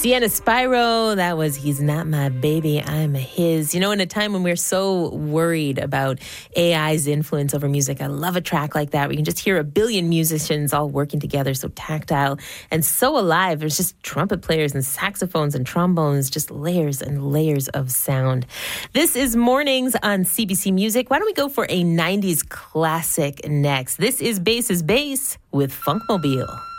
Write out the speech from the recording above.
Sienna Spyro, that was He's Not My Baby, I'm His. You know, in a time when we're so worried about AI's influence over music, I love a track like that where you can just hear a billion musicians all working together, so tactile and so alive. There's just trumpet players and saxophones and trombones, just layers and layers of sound. This is Mornings on CBC Music. Why don't we go for a 90s classic next? This is Bass is Bass with Funkmobile.